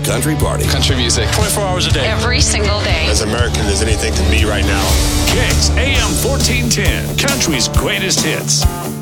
country party. Country music. 24 hours a day. Every single day. As American as anything can be right now. Kicks AM 1410, country's greatest hits.